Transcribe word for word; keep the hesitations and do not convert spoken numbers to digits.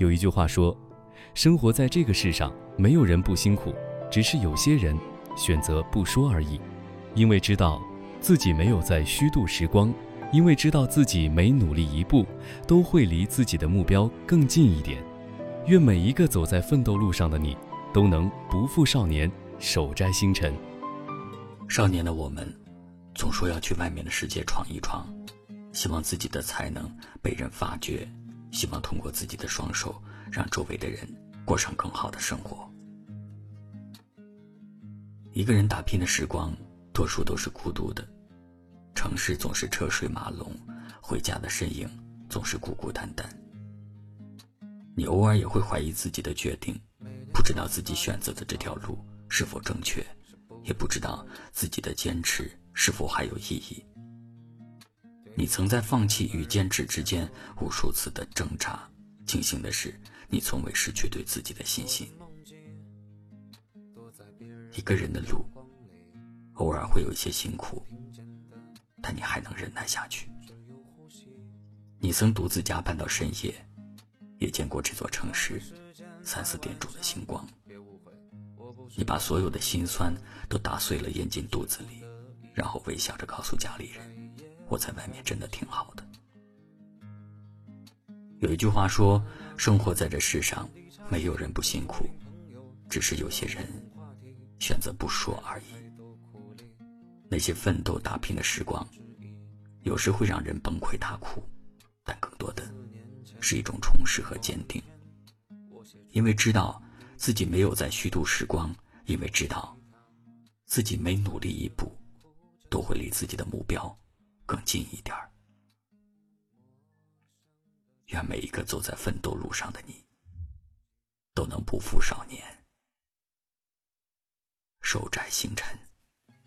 有一句话说，生活在这个世上，没有人不辛苦，只是有些人选择不说而已。因为知道自己没有在虚度时光，因为知道自己每努力一步，都会离自己的目标更近一点。愿每一个走在奋斗路上的你，都能不负少年，手摘星辰。 少年的我们，总说要去外面的世界闯一闯，希望自己的才能被人发掘，希望通过自己的双手，让周围的人过上更好的生活。一个人打拼的时光，多数都是孤独的。城市总是车水马龙，回家的身影总是孤孤单单。你偶尔也会怀疑自己的决定，不知道自己选择的这条路是否正确，也不知道自己的坚持是否还有意义。你曾在放弃与坚持之间无数次的挣扎，庆幸的是，你从未失去对自己的信心。一个人的路，偶尔会有一些辛苦，但你还能忍耐下去。你曾独自加班到深夜，也见过这座城市三四点钟的星光。你把所有的辛酸都打碎了咽进肚子里，然后微笑着告诉家里人，我在外面真的挺好的。有一句话说，生活在这世上，没有人不辛苦，只是有些人选择不说而已。那些奋斗打拼的时光，有时会让人崩溃大哭，但更多的是一种充实和坚定。因为知道自己没有在虚度时光，因为知道自己每努力一步，都会离自己的目标更近一点儿。愿每一个走在奋斗路上的你，都能不负少年，手摘星辰。